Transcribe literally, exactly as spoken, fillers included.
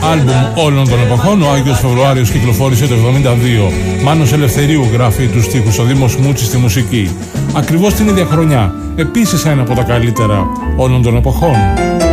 άλμπουμ όλων των εποχών. Ο Άγιος Φεβρουάριος κυκλοφόρησε το εβδομήντα δύο. Μάνος Ελευθερίου γράφει τους στίχους, ο Δήμος Μούτσης στη μουσική. Ακριβώς την ίδια χρονιά, επίσης ένα από τα καλύτερα όλων των εποχών.